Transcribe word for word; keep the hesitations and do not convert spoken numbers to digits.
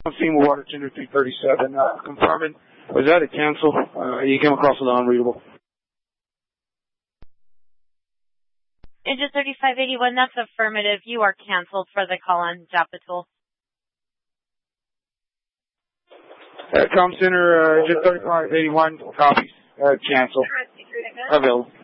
Seymour Water, Tinder three thirty-seven. Uh, confirming, was that a cancel? Uh, you came across as unreadable. Engine thirty-five eighty-one, that's affirmative. You are canceled for the call on Japa Tool. Uh, Com Center, uh, Engine thirty-five eighty-one, copies. Uh, cancel. Available.